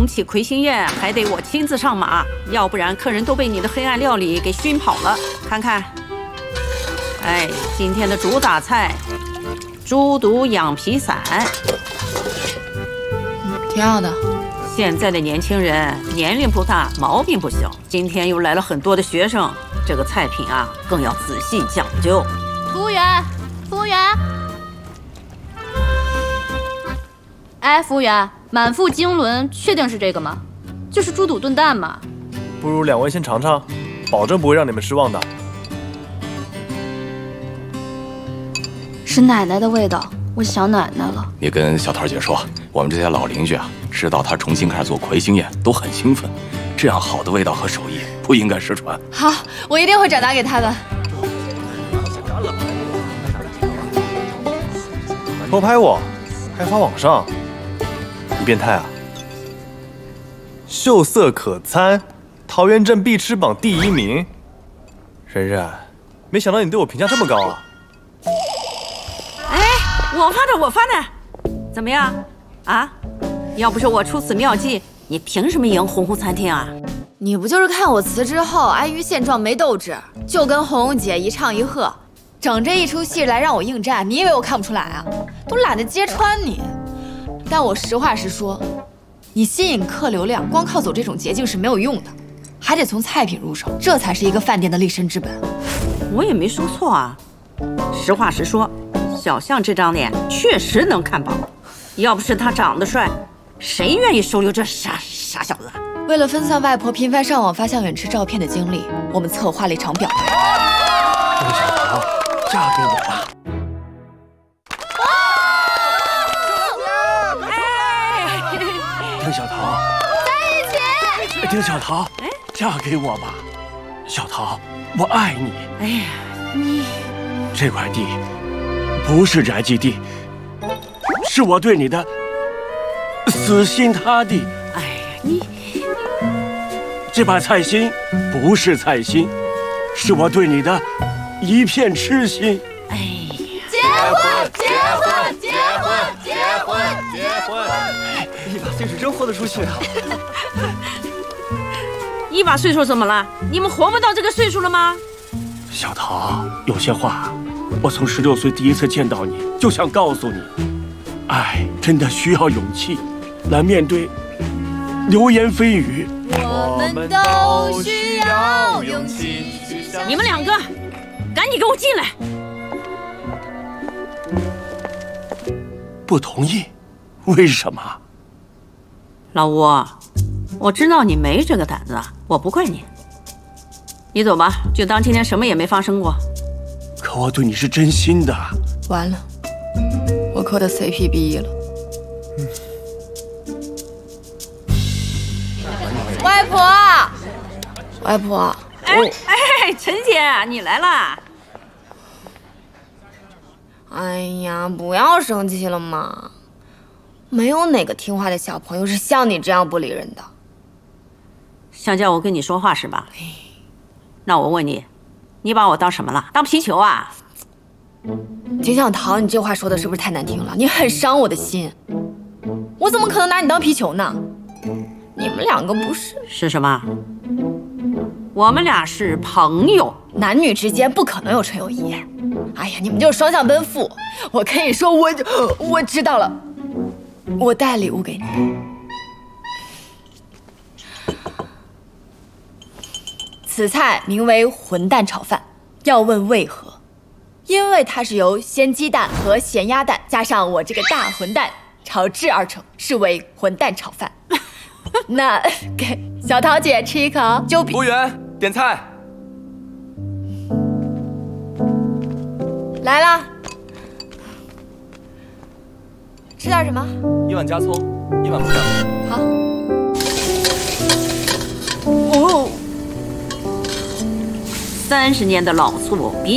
重启魁星宴还得我亲自上马，要不然客人都被你的黑暗料理给熏跑了。看看，哎，今天的主打菜——猪肚养脾散， 挺好的。 现在的年轻人年龄不大，毛病不小。今天又来了很多的学生，这个菜品啊更要仔细讲究。 服务员，服务员。哎，服务员，满腹经纶，确定是这个吗？就是猪肚炖蛋嘛。 不如两位先尝尝，保证不会让你们失望的。 是奶奶的味道，我想奶奶了。 你跟小桃姐说，我们这些老邻居啊，知道她重新开始做魁星宴，都很兴奋。这样好的味道和手艺不应该失传。 好，我一定会转达给他的。 偷拍我，还发网上，你变态啊！秀色可餐，桃源镇必吃榜第1名。冉冉，没想到你对我评价这么高啊！ 哎，我发的，怎么样？啊？要不是我出此妙计，你凭什么赢鸿鹄餐厅啊？ 你不就是看我辞职后安于现状没斗志，就跟红红姐一唱一和，整这一出戏来让我应战？你以为我看不出来啊？都懒得揭穿你。但我实话实说，你吸引客流量，光靠走这种捷径是没有用的，还得从菜品入手，这才是一个饭店的立身之本。 我也没说错啊，实话实说，小象这张脸确实能看饱，要不是他长得帅，谁愿意收留这傻小子？ 为了分散外婆频繁上网发向远池照片的精力，我们策划了一场表白。 这个小桃，嫁给我吧！丁小桃，在一起。丁小桃，嫁给我吧！小桃，我爱你。 哎呀，你这块地不是宅基地，是我对你的死心塌地。 哎呀，你这把菜心不是菜心，是我对你的一片痴心。 哎呀， 结婚，结婚，结婚，结婚，结婚！ 一把岁数真豁得出去啊！ 一把岁数怎么了？你们活不到这个岁数了吗？ 小桃，有些话，我从16岁第一次见到你就想告诉你，爱真的需要勇气来面对流言蜚语。 我们都需要勇气。 你们两个，赶紧给我进来！ 不同意？为什么？ 老吴，我知道你没这个胆子，我不怪你。你走吧，就当今天什么也没发生过。 可我对你是真心的。 完了，我磕的 CP 毕业了。外婆，外婆， 哎，陈姐，你来啦！ 哎呀，不要生气了嘛，没有哪个听话的小朋友是像你这样不理人的。 想叫我跟你说话是吧？那我问你，你把我当什么了？当皮球啊？ 金小桃，你这话说的是不是太难听了？你很伤我的心。我怎么可能拿你当皮球呢？你们两个不是是什么？我们俩是朋友， 男女之间不可能有纯友谊。哎呀，你们就是双向奔赴。我跟你说，我知道了，我带礼物给你。此菜名为混蛋炒饭，要问为何？因为它是由鲜鸡蛋和咸鸭蛋加上我这个大混蛋炒制而成，是为混蛋炒饭。那给小桃姐吃一口，就比服务员点菜。 来啦，吃点什么 1碗加葱，1碗不加葱。 好。 哦，30年的老醋比